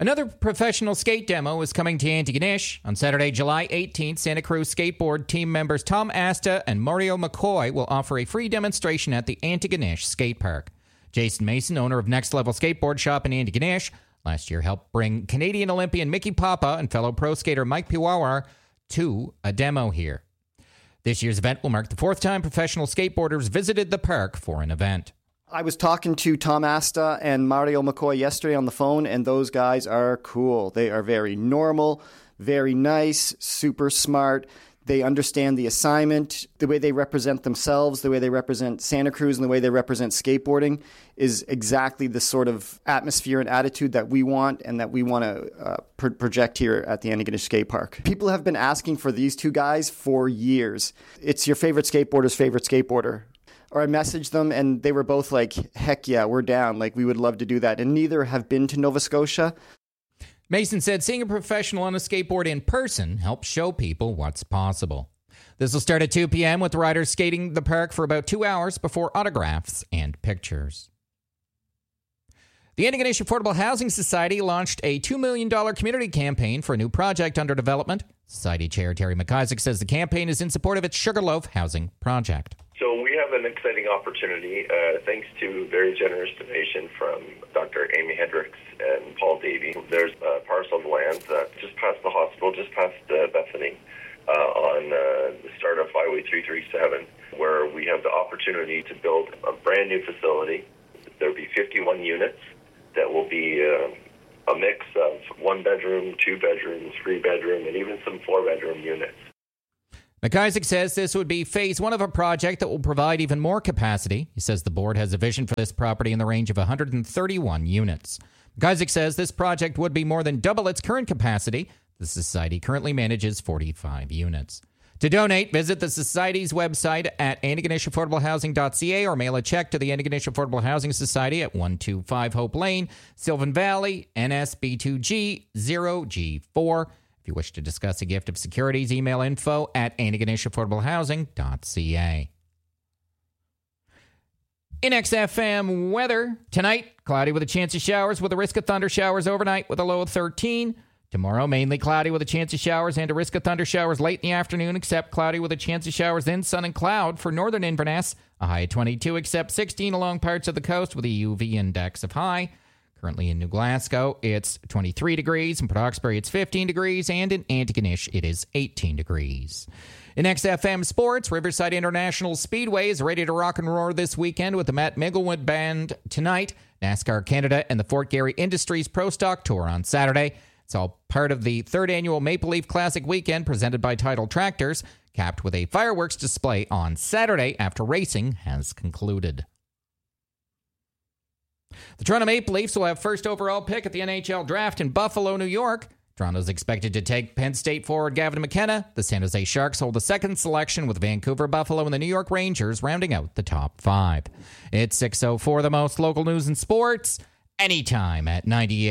Another professional skate demo is coming to Antigonish. On Saturday, July 18th, Santa Cruz skateboard team members Tom Asta and Mario McCoy will offer a free demonstration at the Antigonish Skate Park. Jason Mason, owner of Next Level Skateboard Shop in Antigonish, last year helped bring Canadian Olympian Mickey Papa and fellow pro skater Mike Piwawar to a demo here. This year's event will mark the fourth time professional skateboarders visited the park for an event. I was talking to Tom Asta and Mario McCoy yesterday on the phone, and those guys are cool. They are very normal, very nice, super smart. They understand the assignment. The way they represent themselves, the way they represent Santa Cruz, and the way they represent skateboarding is exactly the sort of atmosphere and attitude that we want and that we want to project here at the Antigonish Skate Park. People have been asking for these two guys for years. It's your favorite skateboarder's favorite skateboarder. Or I messaged them, and they were both like, heck yeah, we're down. Like, we would love to do that. And neither have been to Nova Scotia. Mason said seeing a professional on a skateboard in person helps show people what's possible. This will start at 2 p.m. with the riders skating the park for about 2 hours before autographs and pictures. The Antigonish Affordable Housing Society launched a $2 million community campaign for a new project under development. Society Chair Terry McIsaac says the campaign is in support of its Sugarloaf housing project. So we have an exciting opportunity, thanks to very generous donation from Dr. Amy Hendricks and Paul Davey. There's a parcel of land just past the hospital, just past Bethany, on the start of Highway 337, where we have the opportunity to build a brand new facility. There'll be 51 units that will be a mix of 1-bedroom, 2-bedroom, 3-bedroom, and even some 4-bedroom units. McIsaac says this would be phase one of a project that will provide even more capacity. He says the board has a vision for this property in the range of 131 units. McIsaac says this project would be more than double its current capacity. The society currently manages 45 units. To donate, visit the Society's website at AntigonishAffordableHousing.ca or mail a check to the Antigonish Affordable Housing Society at 125 Hope Lane, Sylvan Valley, NSB2G 0G4. If you wish to discuss a gift of securities, email info at AntigonishAffordableHousing.ca. In XFM weather, tonight, cloudy with a chance of showers with a risk of thunder showers overnight with a low of 13. Tomorrow, mainly cloudy with a chance of showers and a risk of thunder showers late in the afternoon, except cloudy with a chance of showers, then sun and cloud for northern Inverness. A high of 22, except 16 along parts of the coast with a UV index of high. Currently in New Glasgow, it's 23 degrees. In Port Hawkesbury, it's 15 degrees. And in Antigonish, it is 18 degrees. In XFM Sports, Riverside International Speedway is ready to rock and roar this weekend with the Matt Minglewood Band tonight. NASCAR Canada and the Fort Garry Industries Pro Stock Tour on Saturday. It's all part of the third annual Maple Leaf Classic weekend presented by Tidal Tractors, capped with a fireworks display on Saturday after racing has concluded. The Toronto Maple Leafs will have first overall pick at the NHL Draft in Buffalo, New York. Toronto's expected to take Penn State forward Gavin McKenna. The San Jose Sharks hold the second selection with Vancouver, Buffalo, and the New York Rangers rounding out the top 5. It's 6:04, the most local news and sports, anytime at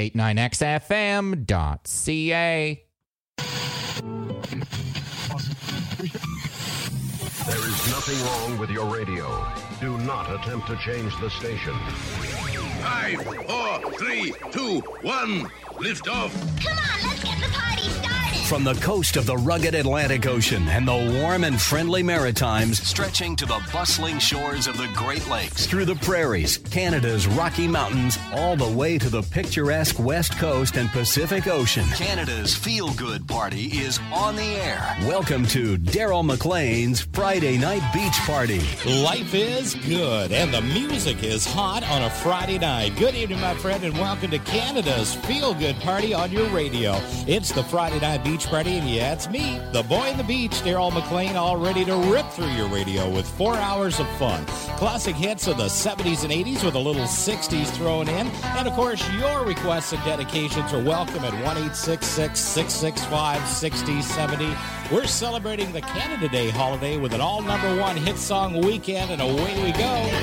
98.9xfm.ca. There is nothing wrong with your radio. Do not attempt to change the station. 5, 4, 3, 2, 1. Lift off. Come on, let's get the party started. From the coast of the rugged Atlantic Ocean and the warm and friendly Maritimes, stretching to the bustling shores of the Great Lakes, through the prairies, Canada's Rocky Mountains, all the way to the picturesque West Coast and Pacific Ocean, Canada's feel-good party is on the air. Welcome to Daryl McLean's Friday Night Beach Party. Life is good, and the music is hot on a Friday night. Good evening, my friend, and welcome to Canada's feel-good party on your radio. It's the Friday Night Beach Party, and yeah, it's me, the boy in the beach, Daryl McLean, all ready to rip through your radio with 4 hours of fun. Classic hits of the 70s and 80s with a little 60s thrown in. And, of course, your requests and dedications are welcome at 1-866-665-6070. We're celebrating the Canada Day holiday with an all-number-1 hit song weekend, and away we go.